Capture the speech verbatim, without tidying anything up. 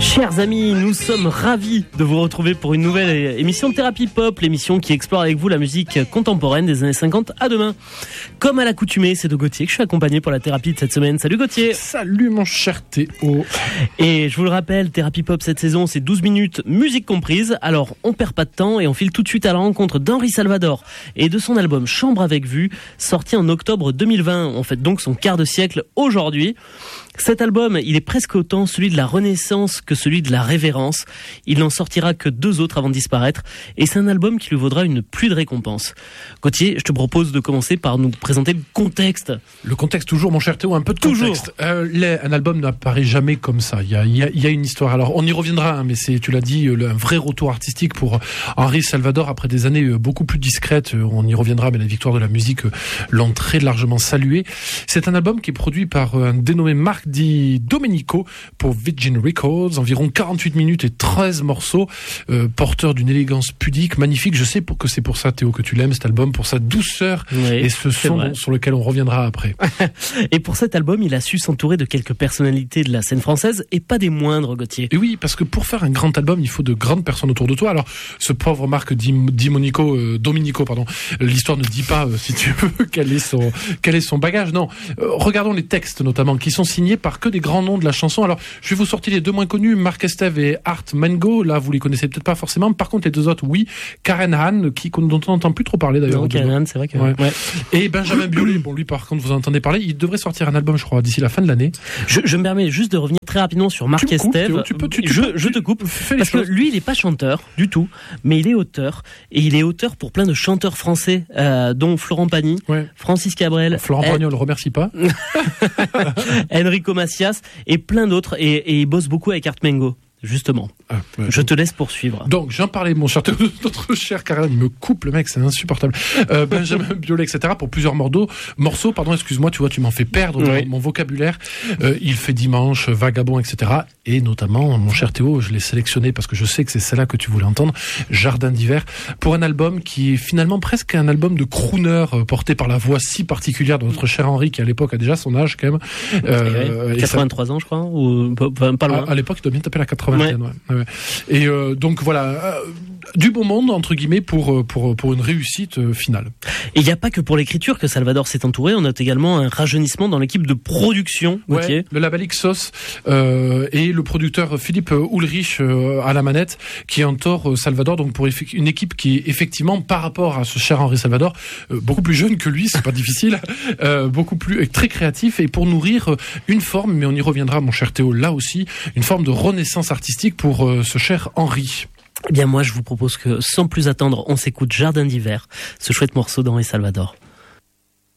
Chers amis, nous sommes ravis de vous retrouver pour une nouvelle émission de Thérapie Pop, l'émission qui explore avec vous la musique contemporaine des années cinquante à demain. Comme à l'accoutumée, c'est de Gauthier que je suis accompagné pour la thérapie de cette semaine. Salut Gauthier. Salut mon cher Théo. Et je vous le rappelle, Thérapie Pop cette saison, c'est douze minutes, musique comprise. Alors on perd pas de temps et on file tout de suite à la rencontre d'Henri Salvador et de son album Chambre avec vue, sorti en octobre deux mille vingt. On fête donc son quart de siècle aujourd'hui. Cet album, il est presque autant celui de la Renaissance que celui de la Révérence. Il n'en sortira que deux autres avant de disparaître. Et c'est un album qui lui vaudra une pluie de récompenses. Gauthier, je te propose de commencer par nous présenter le contexte. Le contexte, toujours, mon cher Théo, un peu de contexte. Euh, les, un album n'apparaît jamais comme ça. Il y a, il y a, il y a une histoire. Alors, on y reviendra, hein, mais c'est, tu l'as dit, un vrai retour artistique pour Henri Salvador après des années beaucoup plus discrètes. On y reviendra, mais la victoire de la musique l'ont très largement salué. C'est un album qui est produit par un dénommé Marc Di Domenico pour Virgin Records, environ quarante-huit minutes et treize morceaux, euh, porteurs d'une élégance pudique, magnifique. Je sais pour que c'est pour ça, Théo, que tu l'aimes, cet album, pour sa douceur, oui, et ce son sur lequel on reviendra après. Et pour cet album, il a su s'entourer de quelques personnalités de la scène française et pas des moindres, Gauthier. Et oui, parce que pour faire un grand album, il faut de grandes personnes autour de toi. Alors, ce pauvre Marc Di, Di Monico, euh, Domenico, pardon, l'histoire ne dit pas, euh, si tu veux, quel est son, quel est son bagage. Non, euh, regardons les textes notamment, qui sont signés par que des grands noms de la chanson. Alors, je vais vous sortir les deux moins connus, Marc Estève et Art Mengo. Là, vous les connaissez peut-être pas forcément. Par contre, les deux autres, oui. Karen Han, qui, dont on n'entend plus trop parler d'ailleurs. Non, Karen Han, c'est vrai que... Ouais. Ouais. Et Benjamin Biolay. Bon, lui, par contre, vous en entendez parler. Il devrait sortir un album, je crois, d'ici la fin de l'année. Je, je me permets juste de revenir très rapidement sur Marc tu Estève. Coupes, tu peux, tu, tu je, peux, je te coupe. Parce que lui, il est pas chanteur du tout, mais il est auteur. Et il est auteur pour plein de chanteurs français, euh, dont Florent Pagny, ouais. Francis Cabrel. Florent Pagny, on le remercie pas. Enrico Macias et plein d'autres. Et, et il bosse beaucoup avec Art Mengo. Justement. Ah, ouais, je donc... te laisse poursuivre. Donc, j'en parlais, mon cher, notre cher Karen, il me coupe, le mec, c'est insupportable. Euh, Benjamin Biolay, et cetera, pour plusieurs morceaux, morceaux, pardon, excuse-moi, tu vois, tu m'en fais perdre oui. mon, mon vocabulaire. Euh, il fait Dimanche, Vagabond, et cetera. Et notamment, mon cher Théo, je l'ai sélectionné parce que je sais que c'est celle-là que tu voulais entendre, Jardin d'hiver, pour un album qui est finalement presque un album de crooner, euh, porté par la voix si particulière de notre cher Henri, qui à l'époque a déjà son âge, quand même. Euh, quatre-vingt-trois ça... ans, je crois, ou pas, pas loin. À, à l'époque, il doit bien taper la quatre-vingtaine. Ouais. Ouais, ouais. Et euh, donc voilà, euh, du beau monde entre guillemets pour pour pour une réussite euh, finale. Et il n'y a pas que pour l'écriture que Salvador s'est entouré. On note également un rajeunissement dans l'équipe de production. Ouais, okay. Le label Ixos euh, et le producteur Philippe Ulrich euh, à la manette qui entoure Salvador. Donc pour effe- une équipe qui est effectivement par rapport à ce cher Henri Salvador euh, beaucoup plus jeune que lui, c'est pas difficile, euh, beaucoup plus euh, très créatif et pour nourrir euh, une forme, mais on y reviendra, mon cher Théo, là aussi, une forme de renaissance artistique pour euh, ce cher Henri. Eh bien moi je vous propose que sans plus attendre on s'écoute Jardin d'hiver, ce chouette morceau d'Henri Salvador.